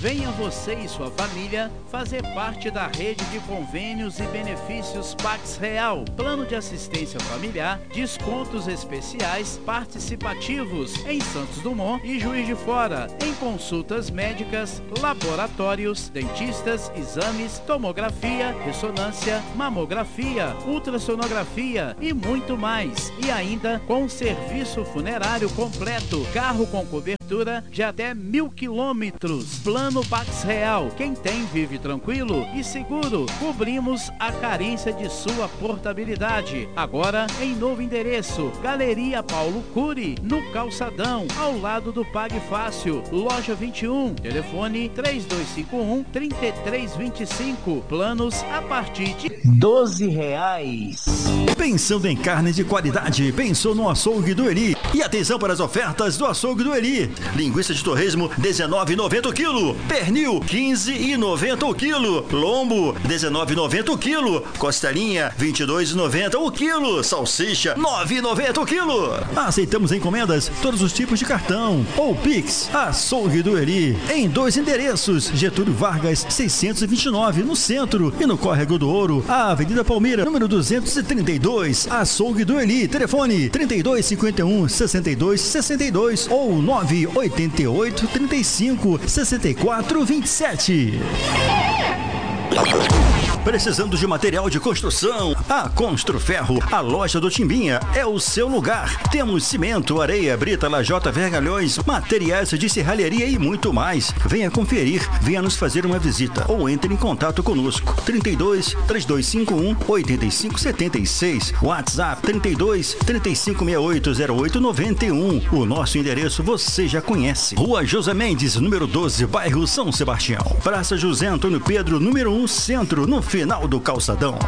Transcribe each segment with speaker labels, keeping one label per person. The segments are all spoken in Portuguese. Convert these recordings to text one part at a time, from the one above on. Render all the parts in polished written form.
Speaker 1: Venha você e sua família fazer parte da rede de convênios e benefícios Pax Real. Plano de assistência familiar, descontos especiais participativos em Santos Dumont e Juiz de Fora, em consultas médicas, laboratórios, dentistas, exames, tomografia, ressonância, mamografia, ultrassonografia e muito mais. E ainda com serviço funerário completo, carro com cobertura de até 1.000 quilômetros. Plano Pax Real. Quem tem vive tranquilo e seguro. Cobrimos a carência de sua portabilidade. Agora em novo endereço, Galeria Paulo Cury, no Calçadão, ao lado do Pague Fácil, loja 21. Telefone 3251-3325. Planos a partir de
Speaker 2: R$12.
Speaker 3: Pensando em carne de qualidade, pensou no Açougue do Eli. E atenção para as ofertas do Açougue do Eli. Linguiça de torresmo, R$19,90 o quilo. Pernil, R$15,90 o quilo. Lombo, R$19,90 o quilo. Costelinha, R$22,90 o quilo. Salsicha, R$9,90 o quilo. Aceitamos encomendas, todos os tipos de cartão ou Pix. Açougue do Eli. Em 2 endereços, Getúlio Vargas, 629, no centro. E no Córrego do Ouro, a Avenida Palmeira, número 232. Açougue do Eli. Telefone 3251-6262 ou 988-35-6427. Precisando de material de construção? A Construferro, a loja do Timbinha, é o seu lugar. Temos cimento, areia, brita, lajota, vergalhões, materiais de serralheria e muito mais. Venha conferir, venha nos fazer uma visita ou entre em contato conosco. 32-3251-8576, WhatsApp 32-3568-0891. O nosso endereço você já conhece. Rua José Mendes, número 12, bairro São Sebastião. Praça José Antônio Pedro, número 1, centro, no final do calçadão.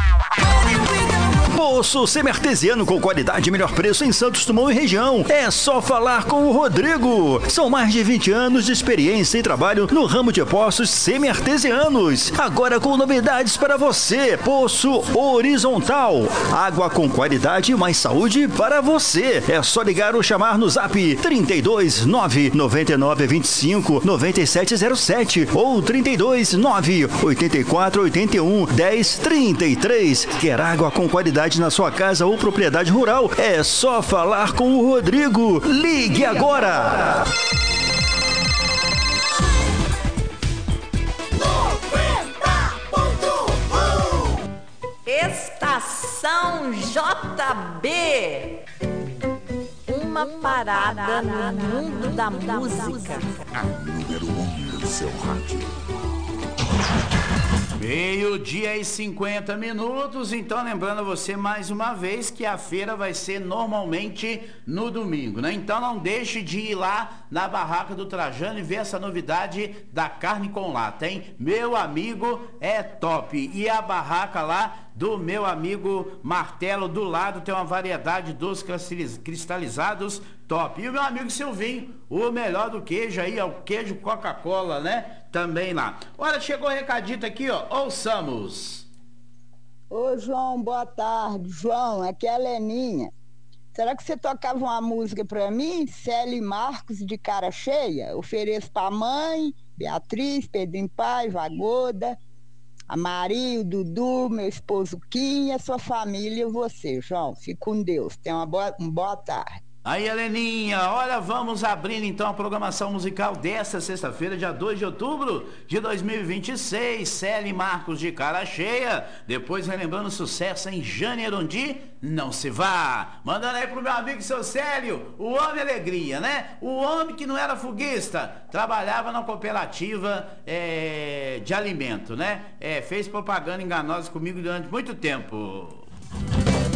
Speaker 3: Poço semi-artesiano com qualidade e melhor preço em Santos Dumont e região. É só falar com o Rodrigo. São mais de 20 anos de experiência e trabalho no ramo de poços semi-artesianos. Agora com novidades para você. Poço horizontal. Água com qualidade e mais saúde para você. É só ligar ou chamar no zap 32 999 25 9707 ou 32 9 84 81 10 33. Quer água com qualidade na sua casa ou propriedade rural? É só falar com o Rodrigo. Ligue agora!
Speaker 4: Estação JB. Uma parada no mundo da música.
Speaker 5: A número 1 do seu rádio.
Speaker 1: 12:50, então lembrando a você mais uma vez que a feira vai ser normalmente no domingo, né? Então não deixe de ir lá na barraca do Trajano e ver essa novidade da carne com lata, hein? Meu amigo, é top. E a barraca lá do meu amigo Martelo, do lado tem uma variedade de doces cristalizados top. E o meu amigo Silvinho, o melhor do queijo aí, é o queijo Coca-Cola, né? Também lá. Olha, chegou o recadito aqui, ó. Ouçamos.
Speaker 6: Ô, João, boa tarde. João, aqui é a Leninha. Será que você tocava uma música pra mim? Célia Marcos, de Cara Cheia? Ofereço pra mãe, Beatriz, Pedrinho Paiva, Goda, a Maria, o Dudu, meu esposo Kim, a sua família e você, João. Fique com Deus. Tenha uma boa tarde.
Speaker 1: Aí, Heleninha, olha, vamos abrindo então a programação musical desta sexta-feira, dia 2 de outubro de 2026. Célia Marcos, de Cara Cheia. Depois relembrando o sucesso em Janerundi, Não Se Vá. Mandando aí pro meu amigo seu Célio, o homem alegria, né? O homem que não era fuguista, trabalhava na cooperativa de alimento, né? Fez propaganda enganosa comigo durante muito tempo.